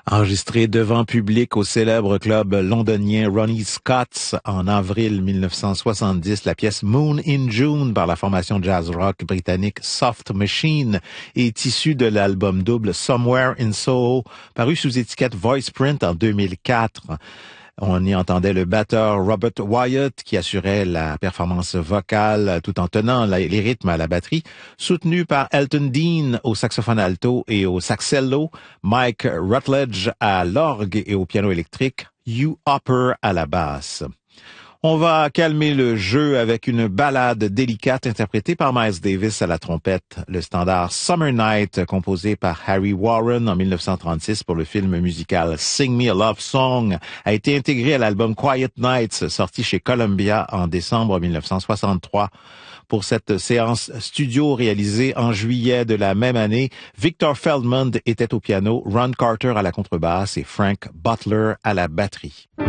Enregistré devant public au célèbre club londonien Ronnie Scott's en avril 1970, la pièce Moon in June par la formation jazz rock britannique Soft Machine est issue de l'album double Somewhere in Soho, paru sous étiquette Voiceprint en 2004. On y entendait le batteur Robert Wyatt qui assurait la performance vocale tout en tenant les rythmes à la batterie, soutenu par Elton Dean au saxophone alto et au saxello, Mike Rutledge à l'orgue et au piano électrique, Hugh Hopper à la basse. On va calmer le jeu avec une ballade délicate interprétée par Miles Davis à la trompette, le standard Summer Night composé par Harry Warren en 1936 pour le film musical Sing Me a Love Song a été intégré à l'album Quiet Nights sorti chez Columbia en décembre 1963. Pour cette séance studio réalisée en juillet de la même année, Victor Feldman était au piano, Ron Carter à la contrebasse et Frank Butler à la batterie.